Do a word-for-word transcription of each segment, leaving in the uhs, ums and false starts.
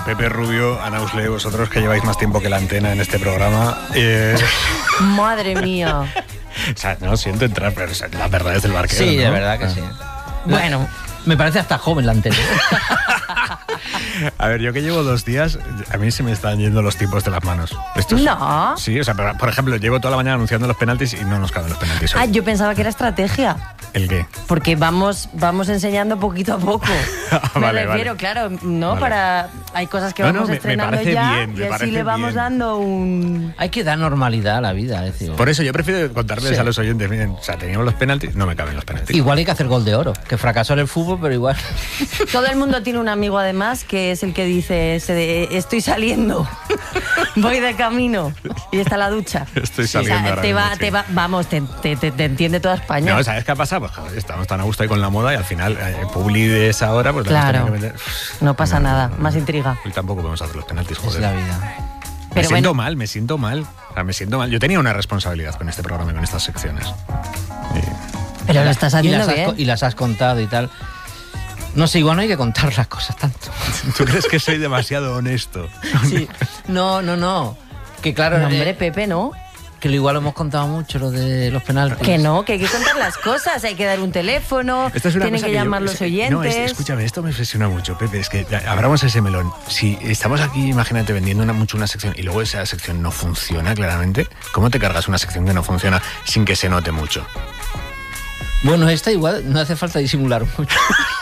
Pepe Rubio, Ana Usle, vosotros que lleváis más tiempo que la antena en este programa. Eh... Madre mía. O sea, no siento entrar, pero la verdad es del barquero. Sí, ¿no? de verdad que ah. sí. Bueno. Me parece hasta joven la antena. A ver, yo que llevo dos días, a mí se me están yendo los tipos de las manos. Esto es, no. Sí, o sea, por ejemplo, llevo toda la mañana anunciando los penaltis y no nos caben los penaltis hoy. Ah, yo pensaba que era estrategia. ¿El qué? Porque vamos, vamos enseñando poquito a poco. me vale, refiero, vale. claro, no vale. Para... Hay cosas que no, vamos no, me, estrenando me parece ya bien, y me así le vamos bien. dando un... Hay que dar normalidad a la vida, es decir. Por eso yo prefiero contarles Sí. a los oyentes, miren, o sea, teníamos los penaltis, no me caben los penaltis. Igual hay que hacer gol de oro, que fracasó en el fútbol, pero igual. Todo el mundo tiene un amigo además que es el que dice, ese de, estoy saliendo, voy de camino y está la ducha. Estoy O sea, saliendo ahora te mismo, va, sí. te va, vamos, te, te, te, te entiende toda España. No, ¿sabes qué ha pasado? Pues joder, estamos tan a gusto ahí con la moda y al final, eh, Publi de esa hora, pues la hemos Claro, tenido que meter. no pasa No, nada, no, no, más no. intriga. Hoy tampoco podemos hacer los penaltis, Es joder. la vida. Me Pero siento bueno. mal, me siento mal. O sea, me siento mal. Yo tenía una responsabilidad con este programa y con estas secciones. Y- Pero lo estás Y haciendo las, has, bien. co- y las has contado y tal. No sé, igual no hay que contar las cosas tanto. ¿Tú crees que soy demasiado honesto? Sí. No, no, no. Que claro, No, hombre, eh, Pepe, ¿no? que lo igual lo hemos contado mucho, lo de los penaltis. Que no, que hay que contar las cosas, hay que dar un teléfono, Esta es una tienen cosa que yo- llamar es- los oyentes. No, es- escúchame, esto me obsesiona mucho, Pepe. Es que ya, abramos ese melón. Si estamos aquí, imagínate, vendiendo una, mucho una sección y luego esa sección no funciona claramente, ¿cómo te cargas una sección que no funciona sin que se note mucho? Bueno, esta igual no hace falta disimular mucho.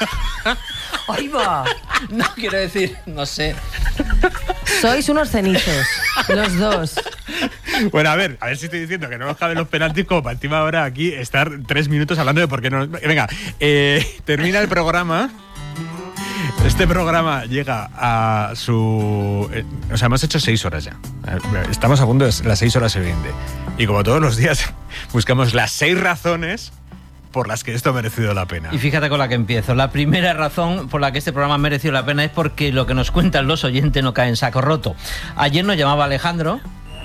¡Ahí va! No, quiero decir, no sé. Sois unos cenizos, los dos. Bueno, a ver, a ver si estoy diciendo que no nos caben los penaltis como para encima ahora aquí estar tres minutos hablando de por qué no... Venga, eh, termina el programa. Este programa llega a su... eh, o sea, hemos hecho seis horas ya. Estamos a punto de las seis horas y veinte. Y como todos los días, buscamos las seis razones por las que esto ha merecido la pena. Y fíjate con la que empiezo. La primera razón por la que este programa ha merecido la pena es porque lo que nos cuentan los oyentes no cae en saco roto. Ayer nos llamaba Alejandro.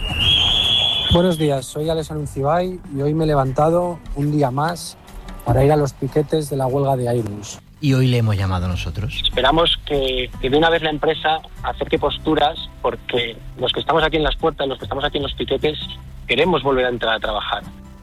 Buenos días, soy Alessandro Uncibay y hoy me he levantado un día más para ir a los piquetes de la huelga de Airbus. Y hoy le hemos llamado nosotros. Esperamos que, que de una vez la empresa acerque posturas porque los que estamos aquí en las puertas, los que estamos aquí en los piquetes, queremos volver a entrar a trabajar.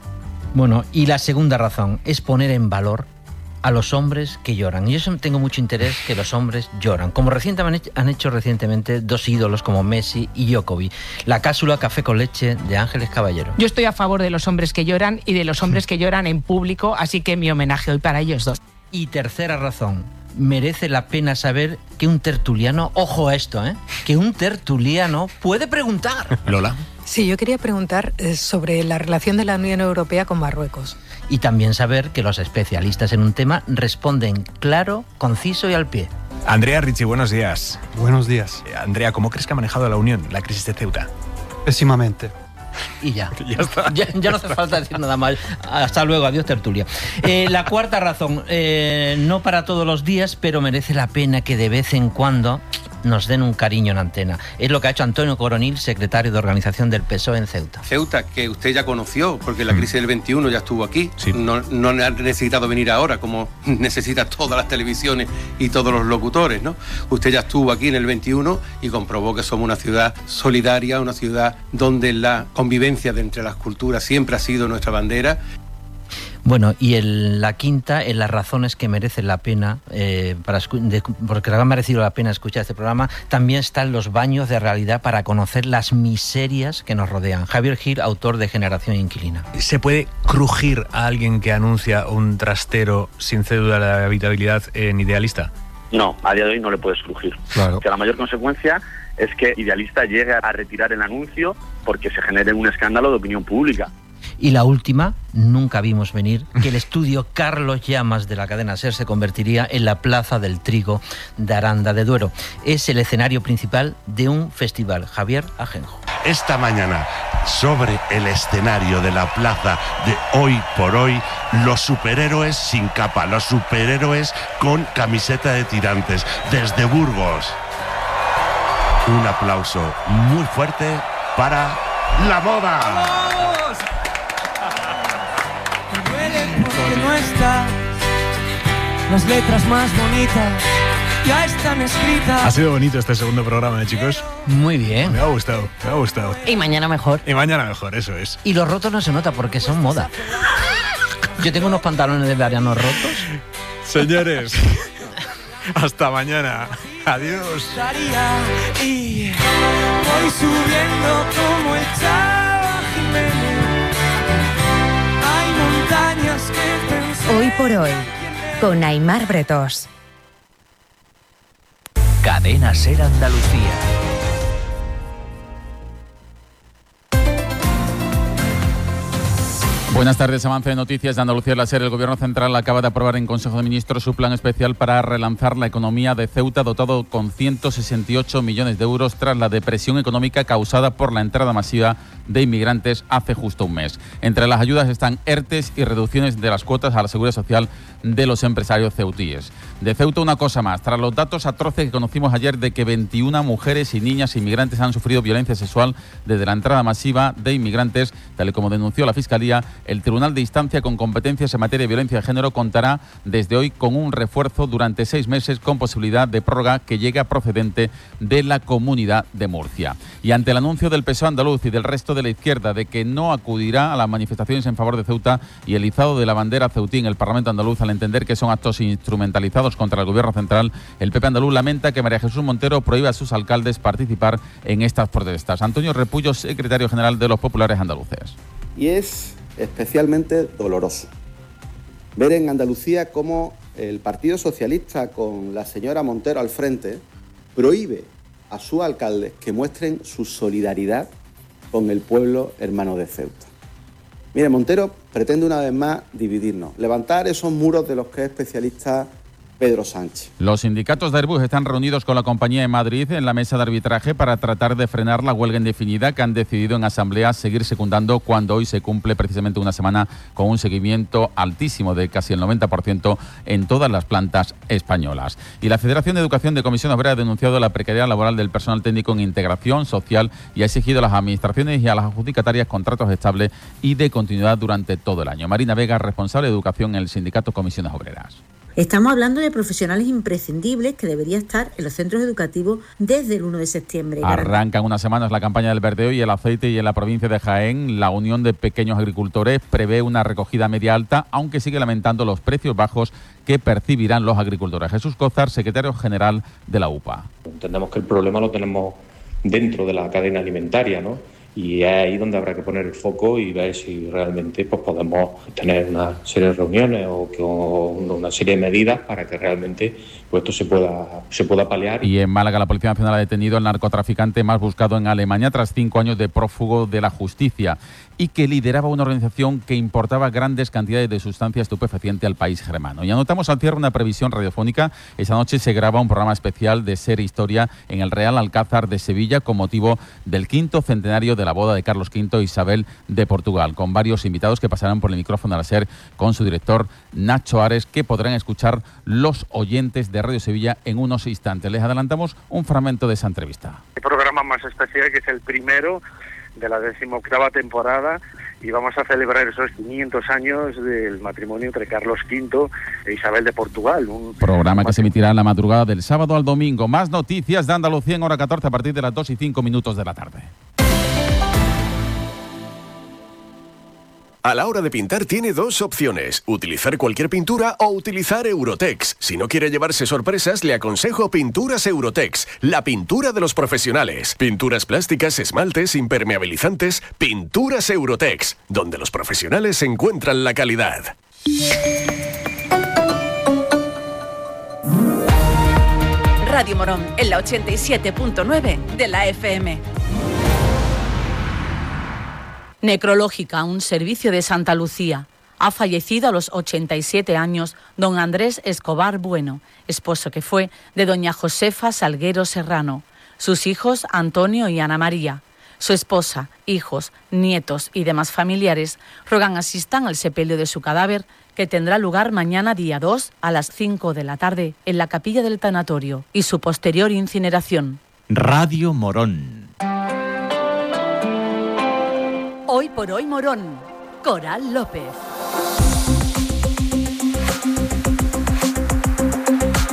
Bueno, y la segunda razón es poner en valor a los hombres que lloran. Y yo tengo mucho interés que los hombres lloran. Como recientemente han hecho recientemente dos ídolos como Messi y Djokovic. La cápsula Café con leche de Ángeles Caballero. Yo estoy a favor de los hombres que lloran y de los hombres que lloran en público, así que mi homenaje hoy para ellos dos. Y tercera razón, merece la pena saber que un tertuliano, ojo a esto, ¿eh? que un tertuliano puede preguntar. Lola. Sí, yo quería preguntar eh, sobre la relación de la Unión Europea con Marruecos. Y también saber que los especialistas en un tema responden claro, conciso y al pie. Andrea Ricci, buenos días. Buenos días. Eh, Andrea, ¿cómo crees que ha manejado la Unión la crisis de Ceuta? Pésimamente. Y ya. Ya está. Ya, ya no hace falta decir nada más. Hasta luego, adiós tertulia. Eh, la cuarta razón, eh, no para todos los días, pero merece la pena que de vez en cuando nos den un cariño en antena. Es lo que ha hecho Antonio Coronil, secretario de organización del P S O E en Ceuta. Ceuta, que usted ya conoció, porque la crisis del veintiuno ya estuvo aquí. Sí. No, no ha necesitado venir ahora, como necesita todas las televisiones y todos los locutores, ¿no? Usted ya estuvo aquí en el veintiuno y comprobó que somos una ciudad solidaria, una ciudad donde la convivencia de entre las culturas siempre ha sido nuestra bandera. Bueno, y el, la quinta, en las razones que merecen la pena, eh, para de, porque le ha merecido la pena escuchar este programa, también están los baños de realidad para conocer las miserias que nos rodean. Javier Gil, autor de Generación Inquilina. ¿Se puede crujir a alguien que anuncia un trastero sin cédula de habitabilidad en Idealista? No, a día de hoy no le puedes crujir. Claro. Que la mayor consecuencia es que Idealista llegue a retirar el anuncio porque se genere un escándalo de opinión pública. Y la última, nunca vimos venir que el estudio Carlos Llamas de la cadena SER se convertiría en la Plaza del Trigo de Aranda de Duero. Es el escenario principal de un festival. Javier Ajenjo. Esta mañana, sobre el escenario de la plaza de Hoy por Hoy, los superhéroes sin capa, los superhéroes con camiseta de tirantes, desde Burgos. Un aplauso muy fuerte para la moda. Porque no estás, las letras más bonitas ya están escritas. Ha sido bonito este segundo programa, ¿eh, chicos? Muy bien. Me ha gustado, me ha gustado. Y mañana mejor. Y mañana mejor, eso es. Y los rotos no se nota porque son moda. Yo tengo unos pantalones de verano rotos. Señores, hasta mañana. Adiós. Y voy subiendo como el Chava Jiménez. Hay montañas que pensar. Hoy por hoy, con Aimar Bretós. Cadena Ser Andalucía. Buenas tardes, avance de noticias de Andalucía. La SER, el Gobierno Central acaba de aprobar en Consejo de Ministros su plan especial para relanzar la economía de Ceuta, dotado con ciento sesenta y ocho millones de euros tras la depresión económica causada por la entrada masiva de inmigrantes hace justo un mes. Entre las ayudas están ERTES y reducciones de las cuotas a la seguridad social de los empresarios ceutíes. De Ceuta, una cosa más. Tras los datos atroces que conocimos ayer de que veintiuna mujeres y niñas inmigrantes han sufrido violencia sexual desde la entrada masiva de inmigrantes, tal y como denunció la Fiscalía, el Tribunal de Instancia con competencias en materia de violencia de género contará desde hoy con un refuerzo durante seis meses con posibilidad de prórroga que llega procedente de la Comunidad de Murcia. Y ante el anuncio del P S O E andaluz y del resto de la izquierda de que no acudirá a las manifestaciones en favor de Ceuta y el izado de la bandera ceutí en el Parlamento andaluz al entender que son actos instrumentalizados contra el Gobierno central, el P P andaluz lamenta que María Jesús Montero prohíba a sus alcaldes participar en estas protestas. Antonio Repullo, secretario general de los populares andaluces. Y es especialmente doloroso ver en Andalucía cómo el Partido Socialista, con la señora Montero al frente, prohíbe a sus alcaldes que muestren su solidaridad con el pueblo hermano de Ceuta. Mire, Montero pretende una vez más dividirnos, levantar esos muros de los que es especialista Pedro Sánchez. Los sindicatos de Airbus están reunidos con la compañía en Madrid en la mesa de arbitraje para tratar de frenar la huelga indefinida que han decidido en asamblea seguir secundando cuando hoy se cumple precisamente una semana con un seguimiento altísimo de casi el noventa por ciento en todas las plantas españolas. Y la Federación de Educación de Comisión Obrera ha denunciado la precariedad laboral del personal técnico en integración social y ha exigido a las administraciones y a las adjudicatarias contratos estables y de continuidad durante todo el año. Marina Vega, responsable de educación en el sindicato Comisiones Obreras. Estamos hablando de profesionales imprescindibles que deberían estar en los centros educativos desde el uno de septiembre. Arrancan unas semanas la campaña del verdeo y el aceite y en la provincia de Jaén la Unión de Pequeños Agricultores prevé una recogida media alta, aunque sigue lamentando los precios bajos que percibirán los agricultores. Jesús Cózar, secretario general de la U P A. Entendemos que el problema lo tenemos dentro de la cadena alimentaria, ¿no? Y es ahí donde habrá que poner el foco y ver si realmente pues, podemos tener una serie de reuniones o, que, o una serie de medidas para que realmente pues, esto se pueda, se pueda paliar. Y en Málaga la Policía Nacional ha detenido al narcotraficante más buscado en Alemania tras cinco años de prófugo de la justicia y que lideraba una organización que importaba grandes cantidades de sustancia estupefaciente al país germano. Y anotamos al cierre una previsión radiofónica. Esa noche se graba un programa especial de Ser Historia en el Real Alcázar de Sevilla con motivo del quinto centenario de la boda de Carlos quinto e Isabel de Portugal, con varios invitados que pasarán por el micrófono de la SER con su director Nacho Ares, que podrán escuchar los oyentes de Radio Sevilla en unos instantes. Les adelantamos un fragmento de esa entrevista. El programa más especial, que es el primero de la decimoctava temporada, y vamos a celebrar esos quinientos años del matrimonio entre Carlos quinto e Isabel de Portugal. Un programa que se emitirá en la madrugada del sábado al domingo. Más noticias de Andalucía en hora catorce a partir de las dos y cinco minutos de la tarde. A la hora de pintar tiene dos opciones, utilizar cualquier pintura o utilizar Eurotex. Si no quiere llevarse sorpresas, le aconsejo Pinturas Eurotex, la pintura de los profesionales. Pinturas plásticas, esmaltes, impermeabilizantes, Pinturas Eurotex, donde los profesionales encuentran la calidad. Radio Morón, en la ochenta y siete punto nueve de la F M. Necrológica, un servicio de Santa Lucía. Ha fallecido a los ochenta y siete años don Andrés Escobar Bueno, esposo que fue de doña Josefa Salguero Serrano. Sus hijos Antonio y Ana María. Su esposa, hijos, nietos y demás familiares rogan asistan al sepelio de su cadáver, que tendrá lugar mañana día dos a las cinco de la tarde en la capilla del tanatorio, y su posterior incineración. Radio Morón. Hoy por hoy Morón, Coral López.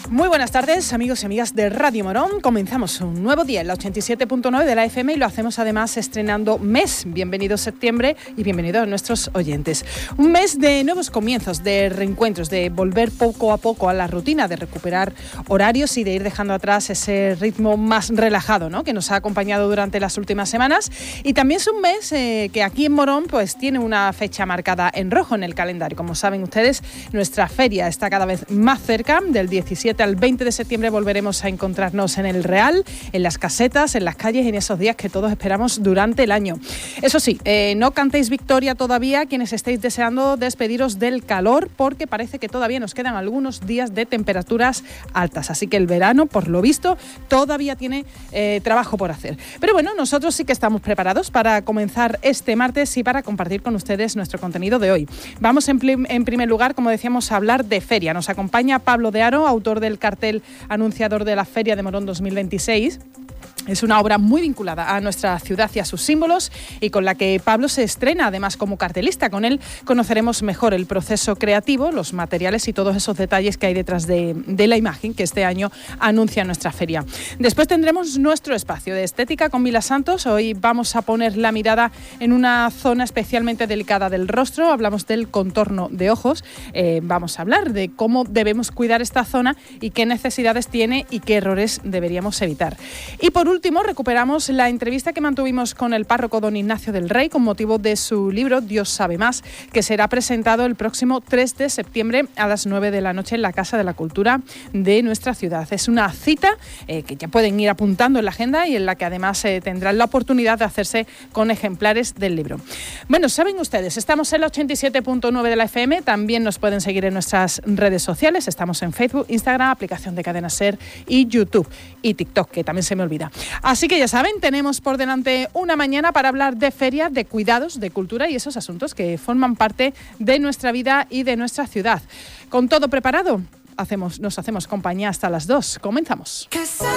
Muy buenas tardes, amigos y amigas de Radio Morón. Comenzamos un nuevo día en la ochenta y siete punto nueve de la F M y lo hacemos además estrenando mes. Bienvenido septiembre y bienvenidos a nuestros oyentes. Un mes de nuevos comienzos, de reencuentros, de volver poco a poco a la rutina, de recuperar horarios y de ir dejando atrás ese ritmo más relajado, ¿no?, que nos ha acompañado durante las últimas semanas. Y también es un mes eh, que aquí en Morón pues tiene una fecha marcada en rojo en el calendario. Como saben ustedes, nuestra feria está cada vez más cerca. Del diecisiete al veinte de septiembre volveremos a encontrarnos en el Real, en las casetas, en las calles, en esos días que todos esperamos durante el año. Eso sí, eh, no cantéis victoria todavía quienes estéis deseando despediros del calor, porque parece que todavía nos quedan algunos días de temperaturas altas. Así que el verano, por lo visto, todavía tiene eh, trabajo por hacer. Pero bueno, nosotros sí que estamos preparados para comenzar este martes y para compartir con ustedes nuestro contenido de hoy. Vamos en, prim- en primer lugar, como decíamos, a hablar de feria. Nos acompaña Pablo de Haro, autor del cartel anunciador de la Feria de Morón dos mil veintiséis. Es una obra muy vinculada a nuestra ciudad y a sus símbolos y con la que Pablo se estrena además como cartelista. Con él conoceremos mejor el proceso creativo, los materiales y todos esos detalles que hay detrás de, de la imagen que este año anuncia nuestra feria. Después tendremos nuestro espacio de estética con Mila Santos. Hoy vamos a poner la mirada en una zona especialmente delicada del rostro. Hablamos del contorno de ojos. Eh, vamos a hablar de cómo debemos cuidar esta zona y qué necesidades tiene y qué errores deberíamos evitar. Y por último, recuperamos la entrevista que mantuvimos con el párroco don Ignacio del Rey con motivo de su libro Dios sabe más, que será presentado el próximo tres de septiembre a las nueve de la noche en la Casa de la Cultura de nuestra ciudad. Es una cita eh, que ya pueden ir apuntando en la agenda y en la que además eh, tendrán la oportunidad de hacerse con ejemplares del libro. Bueno, saben ustedes, estamos en la ochenta y siete punto nueve de la F M, también nos pueden seguir en nuestras redes sociales, estamos en Facebook, Instagram, aplicación de Cadena Ser y YouTube y TikTok, que también se me olvida. Así que ya saben, tenemos por delante una mañana para hablar de feria, de cuidados, de cultura y esos asuntos que forman parte de nuestra vida y de nuestra ciudad. Con todo preparado, hacemos, nos hacemos compañía hasta las dos. Comenzamos.